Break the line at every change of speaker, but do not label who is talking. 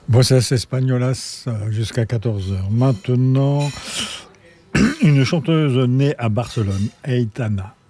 Voces Espagnolas jusqu'à 14 heures. Maintenant, une chanteuse née à Barcelone, Aitana.